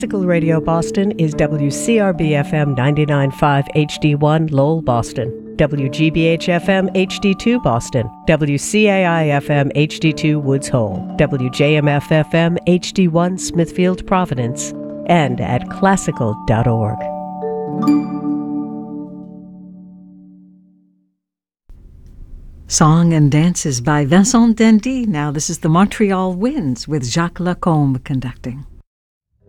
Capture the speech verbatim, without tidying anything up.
Classical Radio Boston is W C R B F M ninety-nine point five H D one Lowell, Boston, W G B H F M H D two Boston, W C A I F M H D two Woods Hole, W J M F F M H D one Smithfield, Providence, and at classical dot org. Song and dances by Vincent Dendy. Now this is the Montreal Winds with Jacques Lacombe conducting.